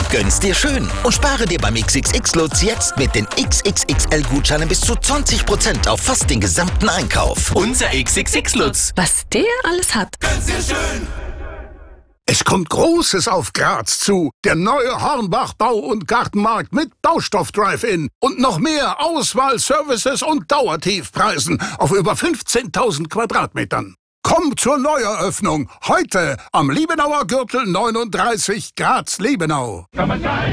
Gönn's dir schön und spare dir beim XXX-Lutz jetzt mit den XXXL-Gutscheinen bis zu 20% auf fast den gesamten Einkauf. Unser XXX-Lutz. Was der alles hat. Gönn's dir schön. Es kommt Großes auf Graz zu. Der neue Hornbach Bau- und Gartenmarkt mit Baustoff-Drive-In. Und noch mehr Auswahl, Services und Dauertiefpreisen auf über 15.000 Quadratmetern. Komm zur Neueröffnung. Heute am Liebenauer Gürtel 39 Graz-Liebenau.